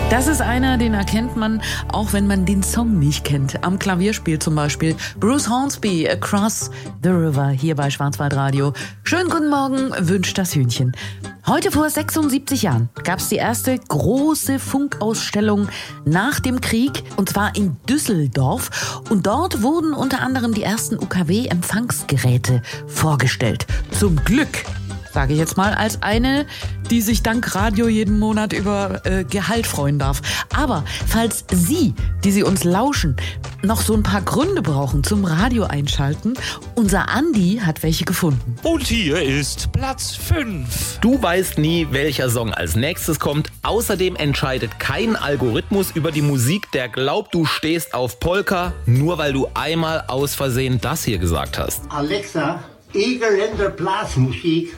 Das ist einer, den erkennt man, auch wenn man den Song nicht kennt. Am Klavierspiel zum Beispiel Bruce Hornsby, Across the River, hier bei Schwarzwaldradio. Schönen guten Morgen, wünscht das Hühnchen. Heute vor 76 Jahren gab es die erste große Funkausstellung nach dem Krieg, und zwar in Düsseldorf. Und dort wurden unter anderem die ersten UKW-Empfangsgeräte vorgestellt. Zum Glück, sage ich jetzt mal, als eine, die sich dank Radio jeden Monat über Gehalt freuen darf. Aber falls Sie, die Sie uns lauschen, noch so ein paar Gründe brauchen zum Radio einschalten, unser Andi hat welche gefunden. Und hier ist Platz 5. Du weißt nie, welcher Song als nächstes kommt. Außerdem entscheidet kein Algorithmus über die Musik, der glaubt, du stehst auf Polka, nur weil du einmal aus Versehen das hier gesagt hast. Alexa, Egerländer Blasmusik.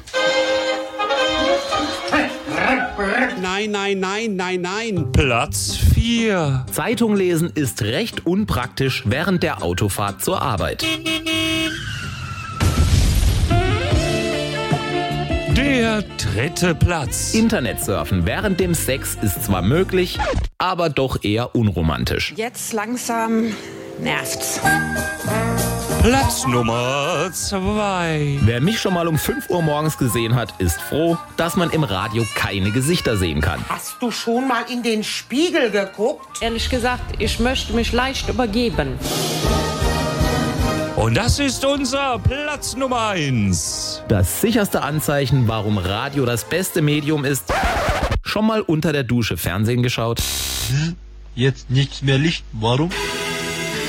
Nein. Platz 4. Zeitung lesen ist recht unpraktisch während der Autofahrt zur Arbeit. Der 3. Platz. Internetsurfen während dem Sex ist zwar möglich, aber doch eher unromantisch. Jetzt langsam nervt's. Platz Nummer 2. Wer mich schon mal um 5 Uhr morgens gesehen hat, ist froh, dass man im Radio keine Gesichter sehen kann. Hast du schon mal in den Spiegel geguckt? Ehrlich gesagt, ich möchte mich leicht übergeben. Und das ist unser Platz Nummer 1. Das sicherste Anzeichen, warum Radio das beste Medium ist: schon mal unter der Dusche Fernsehen geschaut? Jetzt nichts mehr Licht. Warum?